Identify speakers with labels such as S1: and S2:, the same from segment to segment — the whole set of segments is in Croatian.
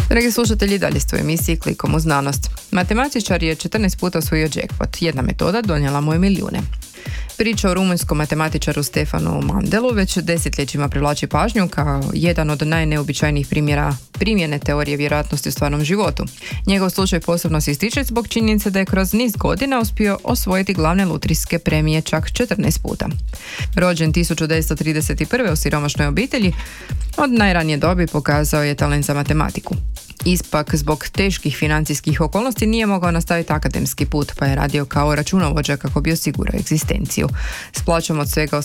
S1: Dragi slušatelji, dalje ste u emisiji Klikom u znanost. Matematičar je 14 puta osvojio jackpot. Jedna metoda donijela mu je milijune. Priča o rumunjskom matematičaru Stefanu Mandelu već desetljećima privlači pažnju kao jedan od najneobičajnijih primjera primjene teorije vjerojatnosti u stvarnom životu. Njegov slučaj posebno se ističe zbog činjenice da je kroz niz godina uspio osvojiti glavne lutrijske premije čak 14 puta. Rođen 1931. u siromašnoj obitelji, od najranije dobi pokazao je talent za matematiku. Ispak, zbog teških financijskih okolnosti nije mogao nastaviti akademski put, pa je radio kao računovođa kako bi osigurao egzistenciju. S plaćom od svega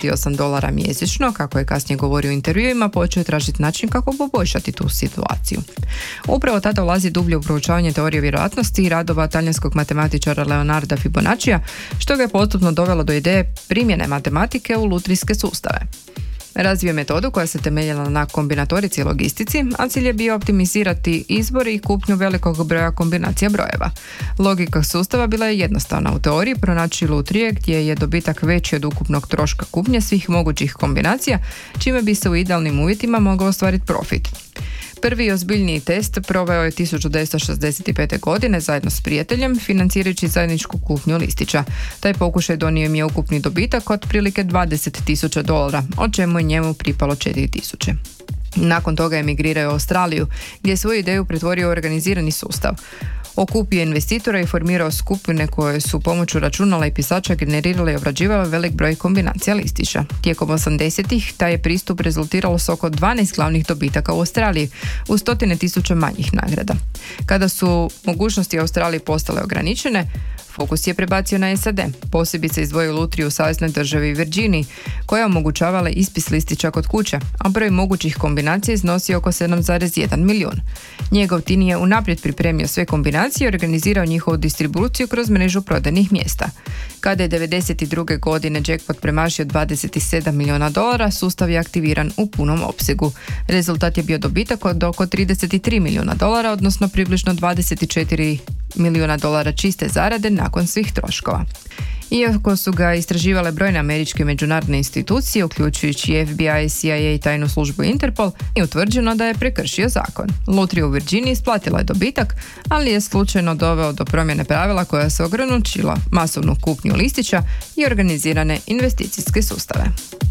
S1: $88 mjesečno, kako je kasnije govorio u intervjuima, počeo je tražiti način kako poboljšati tu situaciju. Upravo tada ulazi dublje u proučavanje teorije vjerojatnosti i radova talijanskog matematičara Leonarda Fibonaccia, što ga je postupno dovelo do ideje primjene matematike u lutrijske sustave. Razvio je metodu koja se temeljila na kombinatorici i logistici, a cilj je bio optimizirati izbor i kupnju velikog broja kombinacija brojeva. Logika sustava bila je jednostavna. U teoriji pronaći lutrije gdje je dobitak veći od ukupnog troška kupnje svih mogućih kombinacija, čime bi se u idealnim uvjetima mogao ostvariti profit. Prvi ozbiljniji test proveo je 1965. godine zajedno s prijateljem, financirajući zajedničku kupnju listića. Taj pokušaj donio im je ukupni dobitak od prilike $20,000, od čemu je njemu pripalo 4.000. Nakon toga je emigrirao u Australiju, gdje je svoju ideju pretvorio u organizirani sustav. Okupio investitora i formirao skupine koje su pomoću računala i pisača generirale i obrađivale velik broj kombinacija listića. Tijekom 80-ih taj je pristup rezultiralo s oko 12 glavnih dobitaka u Australiji, u 100.000 manjih nagrada. Kada su mogućnosti Australije postale ograničene, fokus je prebacio na SAD, posebice izdvojio lutriju u saveznoj državi Virginiji, koja je omogućavala ispis listića kod kuće, a broj mogućih kombinacija iznosi oko 7,1 milijun. Njegov tim je unaprijed pripremio sve kombinacije i organizirao njihovu distribuciju kroz mrežu prodajnih mjesta. Kada je 1992. godine jackpot premašio $27 milijuna, sustav je aktiviran u punom opsegu. Rezultat je bio dobitak od oko $33 milijuna, odnosno približno $24 milijuna čiste zarade nakon svih troškova. Iako su ga istraživale brojne američke međunarodne institucije, uključujući FBI, CIA i tajnu službu Interpol, je utvrđeno da je prekršio zakon. Lutrija u Virginiji isplatila je dobitak, ali je slučajno doveo do promjene pravila koja se ograničila masovnu kupnju listića i organizirane investicijske sustave.